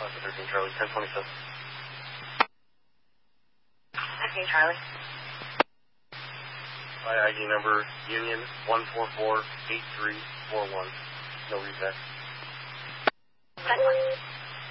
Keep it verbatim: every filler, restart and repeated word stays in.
Alpha thirteen Charlie, ten twenty-seven. Okay, Charlie. My I D number, Union one four four eight three four one. No reset. That one.